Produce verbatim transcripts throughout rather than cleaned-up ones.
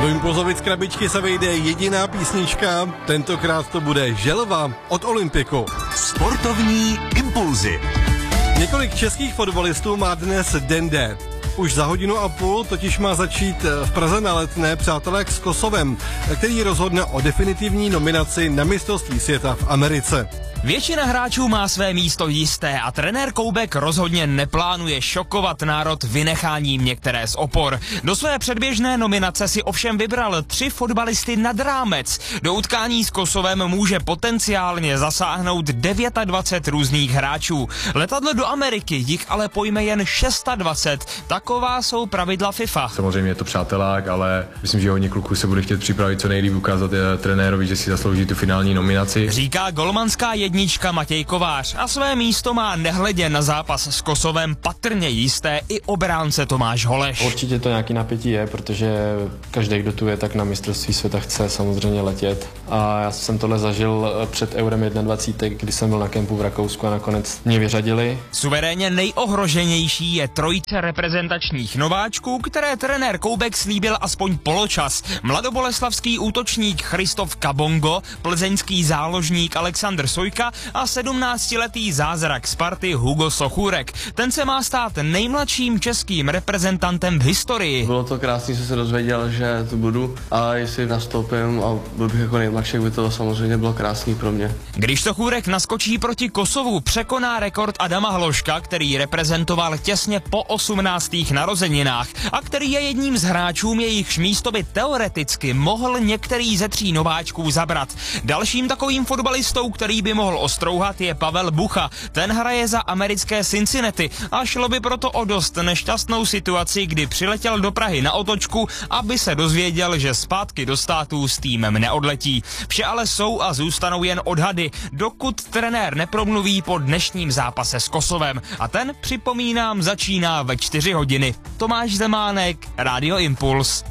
Do Impulzovic krabičky se vejde jediná písnička, tentokrát to bude Želva od Olympiku. Sportovní impulzy. Několik českých fotbalistů má dnes den D. Už za hodinu a půl totiž má začít v Praze na Letné přátelé s Kosovem, který rozhodne o definitivní nominaci na mistrovství světa v Americe. Většina hráčů má své místo jisté a trenér Koubek rozhodně neplánuje šokovat národ vynecháním některé z opor. Do své předběžné nominace si ovšem vybral tři fotbalisty nad rámec. Do utkání s Kosovem může potenciálně zasáhnout dvacet devět různých hráčů. Letadlo do Ameriky jich ale pojme jen dvacet šest. Taková jsou pravidla FIFA. Samozřejmě je to přátelák, ale myslím, že hodně kluků se bude chtět připravit co nejlíp, ukázat trenérovi, že si zaslouží tu finální nominaci. Říká golmanská jednička Matěj Kovář a své místo má nehledě na zápas s Kosovem patrně jisté i obránce Tomáš Holeš. Určitě to nějaký napětí je, protože každý, kdo tu je, tak na mistrovství světa chce samozřejmě letět. A já jsem tohle zažil před Eurem dvacet jedna, kdy jsem byl na kempu v Rakousku a nakonec mě vyřadili. Suverénně nejohroženější je trojice reprezentačních nováčků, které trenér Koubek slíbil aspoň poločas. Mladoboleslavský útočník Christoph Kabongo, plzeňský záložník Alexander Sojka a sedmnáctiletý zázrak Sparty Hugo Sochůrek. Ten se má stát nejmladším českým reprezentantem v historii. Bylo to krásný, že se dozvěděl, že tu budu a jestli nastoupím a byl bych jako nejmladší, by to samozřejmě bylo krásný pro mě. Když Sochůrek naskočí proti Kosovu, překoná rekord Adama Hloška, který reprezentoval těsně po osmnáctých narozeninách a který je jedním z hráčů, jejichž místo by teoreticky mohl některý ze tří nováčků zabrat. Dalším takovým fotbalistou, který by mohl ostrouhat, je Pavel Bucha. Ten hraje za americké Cincinnati a šlo by proto o dost nešťastnou situaci, kdy přiletěl do Prahy na otočku, aby se dozvěděl, že zpátky do států s týmem neodletí. Vše ale jsou a zůstanou jen odhady, dokud trenér nepromluví po dnešním zápase s Kosovem. A ten, připomínám, začíná ve čtyři hodiny. Tomáš Zemánek, Rádio Impuls.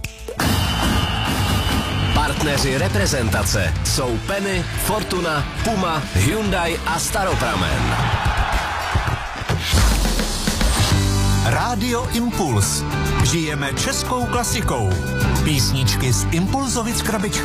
Partneři reprezentace jsou Penny, Fortuna, Puma, Hyundai a Staropramen. Rádio Impuls. Žijeme českou klasikou. Písničky z Impulzovic krabičky.